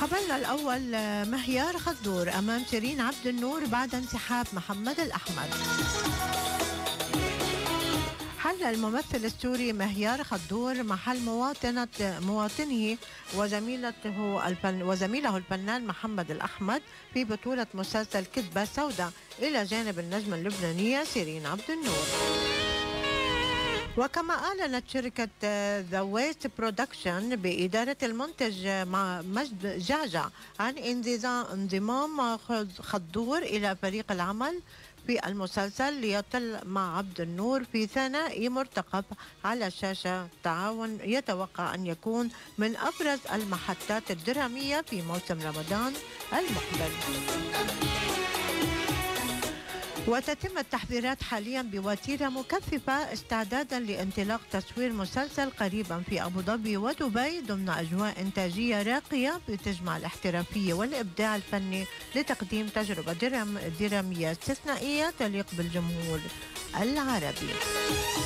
خبرنا الأول، مهيار خضور أمام شيرين عبد النور بعد انسحاب محمد الأحمد. حل الممثل السوري مهيار خضور محل مواطنه وزميله الفنان محمد الأحمد في بطولة مسلسل كذبة سوداء إلى جانب النجمة اللبنانية شيرين عبد النور. وكما أعلنت شركة ذا ويست برودكشن بإدارة المنتج مع مجد جعجع عن انضمام خضور إلى فريق العمل في المسلسل ليطل مع عبد النور في ثنائي مرتقب على الشاشة. تعاون يتوقع أن يكون من أبرز المحطات الدرامية في موسم رمضان المقبل. وتتم التحضيرات حاليا بوتيرة مكثفة استعدادا لانطلاق تصوير مسلسل قريبا في أبو ظبي ودبي ضمن أجواء إنتاجية راقية بتجمع الاحترافية والإبداع الفني لتقديم تجربة درامية استثنائية تليق بالجمهور العربي.